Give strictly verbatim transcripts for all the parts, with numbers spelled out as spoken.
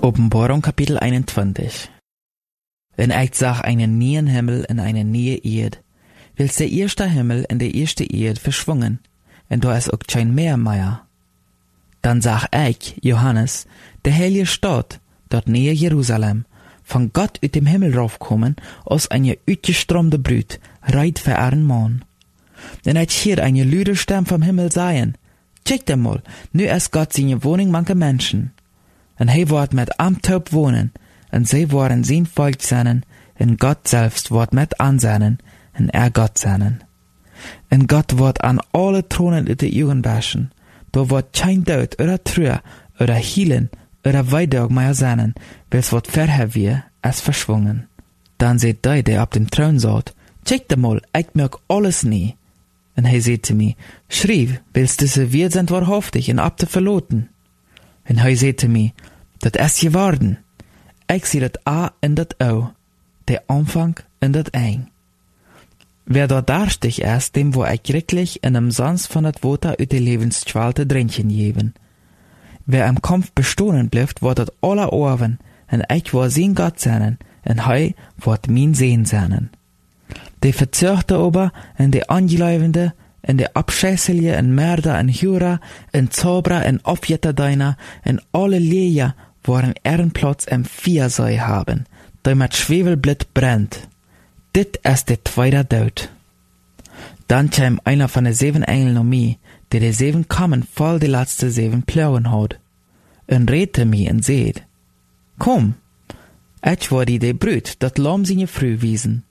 Openbarung Kapitel einundzwanzig. En ik zag einen neuen Himmel en eine neue Erde, wils der erste Himmel en der erste Erde verschwungen, en da is ook kein Meer mehr. Dann zag ik, Johannes, de heilige Stadt, dort neue Jerusalem, von Gott uit dem Himmel raufkommen, als eine uitgestromde Brut, reit für ihren Mann. En ik hier eine luide Stem vom Himmel sagen, check dem mal, nu is Gott seine Wohnung manche Menschen. En hij wordt met amtaub wohnen, en zij worden zijn volk zijn, en Gott selbst wordt met aanzien, en er Gott zijn. En Gott wordt aan alle Thronen uit de Jugend waschen, da wordt kein Dood, oder Trühe, oder Hielen, oder Weidog mehr sein, wels wat verher wir, als verschwungen. Dan seht die, der op dem Thron zat, check de mal, ik merk alles nie. En hij zei te mij, schrijf, wils diese wir sind wahrhaftig en op te verloten. En hij zei te mij, dat is geworden. Ik zie dat A en dat O, der Anfang en dat Eind. Wer dort darstig ist, dem wo ich wirklich in dem Sons von dat Water uit de Lebensqual te drinken geben. Wer im Kampf bestohlen bleibt, wird dat aller Orven, en ich war sein Gott sein, en hij wird mein Sehen sein. De Verzörgte aber, en de Angeläufende, en de Abscheißelie, en Mörder, en Hura, en Zauberer, en Aufjetterdeiner, en alle Leja, waren Ehrenplatz im Viersee haben, der mit Schwefelblit brennt. Dit ist der zweite Tod. Dann kam einer von den sieben Engeln um mich, der die sieben Kammern voll die letzte sieben Plauen hat, und redte mich und seht, komm, ich war die de Brut, dat Lamm seine Früh wiesen.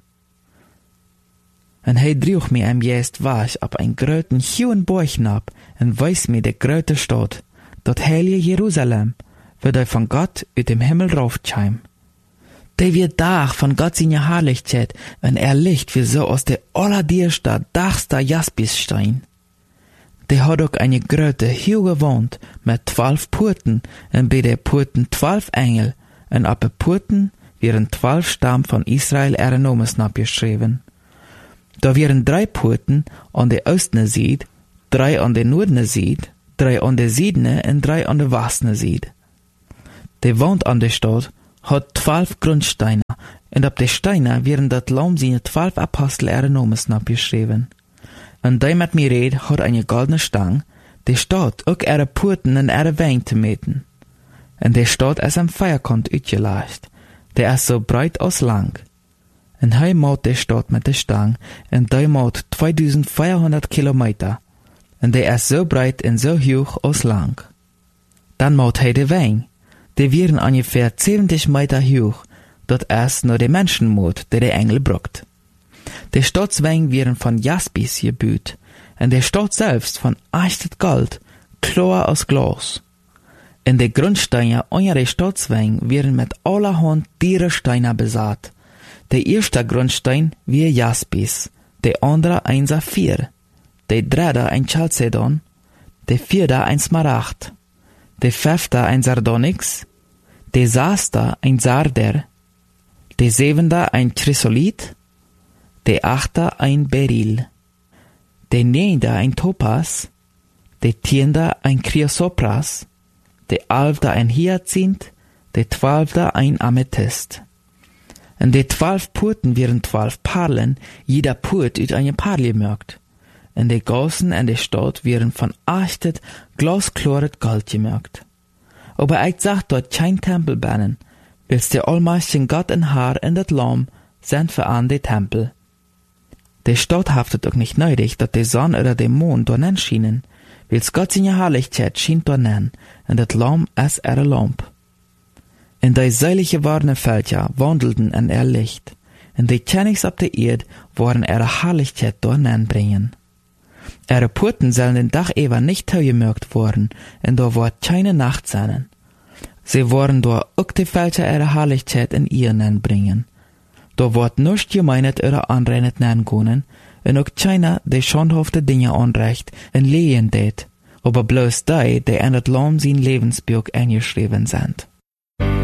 Und hij droeg mich am Geist wasch ab ein gröten hohen Borchen ab, und weis mir de gröte Stadt, dat heilige Jerusalem, wird er von Gott uit dem Himmel raufcheim. Der wird Dach von Gott seine Herrlichkeit, und er licht wie so aus der allerdierster, dachster Jaspisstein. Der hat auch eine gröte, hohe Wand mit zwölf Purten, und bei der Purten zwölf Engel, und ab der Purten wären zwölf Stamm von Israel ihre Namen geschrieben. Da wären drei Purten an der östne Seite, drei an der nordne Seite, drei an der südne und drei an der westne Seite. Die Wand an der Stadt hat zwölf Grundsteine, und ab der Steine wären dat Lamm seine zwölf Apostel ihre Namen geschrieben. Und der mit mir red hat eine goldene Stang, die Stadt auch ihre Purten und ihre Wein zu meten. Und der Stadt ist am Feierkant uitgelegt, der ist so breit als lang. Und hij maut der Stadt mit der Stang, und der maut zweitausendvierhundert Kilometer, und der ist so breit und so hoch als lang. Dann maut hij de Wein, die wären ungefähr zeventig Meter hoch, dat ist nur der Menschenmut, der der Engel bruckt. Der Staatswein wären von Jaspis gebüht, und der Stadt selbst von echtet Gold, klar aus Glas. Und die Grundsteine unter der Staatswein wären mit allerhand Dierensteine besaat. Der erste Grundstein wie Jaspis, der andere ein Saphir, der dritte ein Chalcedon, der vierte ein Smaragd, der fünfte ein Sardonyx, der sechste ein Sarder, der siebente ein Chrysolit, der achte ein Beryl, der neunte ein Topas, der zehnte ein Chrysopras, der elfte ein Hyazinth, der zwölfte ein Amethyst. Und die zwölf Purten wären zwölf Perlen, jeder Purt uit eine Perle gemerkt. Und die Gassen in der Stadt wären von echtet, glasklaret Gold gemerkt. Aber ich sag dort kein Tempel bannen, wils der allmächtigen Gott und Herr in dat Lamm sind für an die Tempel. Die Stadt haftet auch nicht nötig, dat die Sonne oder der Mond dort schienen, wils Gott seine Herrlichkeit schien dort nen, und dat Lamm ist ihre Lamp. In die seilige warne Völker wandelten in ihr Licht, und die Königs auf der Erde wollen ihre Herrlichkeit dort bringen. Ihre Purten sollen den Dach über nicht zugemerkt worden, und da wird keine Nacht sein. Sie wollen dort auch die Völker ihre Herrlichkeit in ihr bringen. Da wird nicht gemeinet oder anreinet gehen, und auch keiner, die schandhafte Dinge anrecht und lehen det, aber bloß die, die in das Lamm sein Lebensbuch eingeschrieben sind.